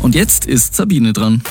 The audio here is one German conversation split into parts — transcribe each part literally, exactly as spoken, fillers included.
Und jetzt ist Sabine dran.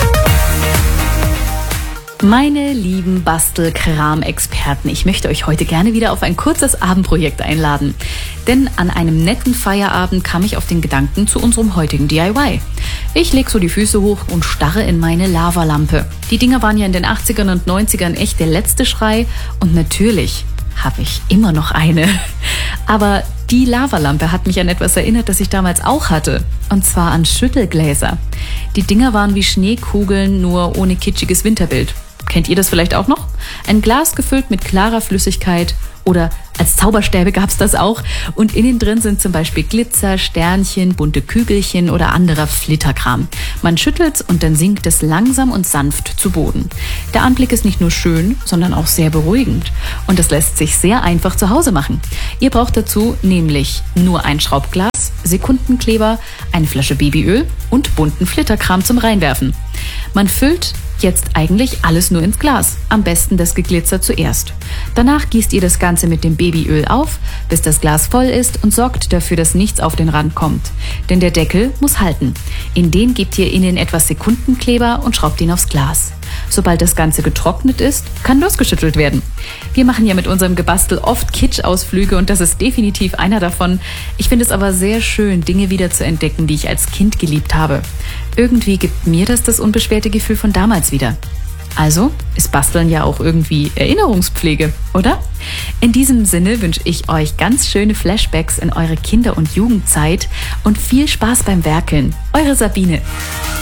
Meine lieben Bastelkram-Experten, ich möchte euch heute gerne wieder auf ein kurzes Abendprojekt einladen. Denn an einem netten Feierabend kam ich auf den Gedanken zu unserem heutigen D I Y. Ich leg so die Füße hoch und starre in meine Lavalampe. Die Dinger waren ja in den achtzigern und neunzigern echt der letzte Schrei und natürlich habe ich immer noch eine. Aber die Lavalampe hat mich an etwas erinnert, das ich damals auch hatte. Und zwar an Schüttelgläser. Die Dinger waren wie Schneekugeln, nur ohne kitschiges Winterbild. Kennt ihr das vielleicht auch noch? Ein Glas gefüllt mit klarer Flüssigkeit oder als Zauberstäbe gab's das auch. Und innen drin sind zum Beispiel Glitzer, Sternchen, bunte Kügelchen oder anderer Flitterkram. Man schüttelt's und dann sinkt es langsam und sanft zu Boden. Der Anblick ist nicht nur schön, sondern auch sehr beruhigend. Und das lässt sich sehr einfach zu Hause machen. Ihr braucht dazu nämlich nur ein Schraubglas, Sekundenkleber, eine Flasche Babyöl und bunten Flitterkram zum Reinwerfen. Man füllt jetzt eigentlich alles nur ins Glas. Am besten das Geglitzer zuerst. Danach gießt ihr das Ganze mit dem Babyöl auf, bis das Glas voll ist und sorgt dafür, dass nichts auf den Rand kommt. Denn der Deckel muss halten. In den gebt ihr innen etwas Sekundenkleber und schraubt ihn aufs Glas. Sobald das Ganze getrocknet ist, kann losgeschüttelt werden. Wir machen ja mit unserem Gebastel oft Kitsch-Ausflüge und das ist definitiv einer davon. Ich finde es aber sehr schön, Dinge wieder zu entdecken, die ich als Kind geliebt habe. Irgendwie gibt mir das das unbeschwerte Gefühl von damals wieder. Also ist Basteln ja auch irgendwie Erinnerungspflege, oder? In diesem Sinne wünsche ich euch ganz schöne Flashbacks in eure Kinder- und Jugendzeit und viel Spaß beim Werkeln. Eure Sabine.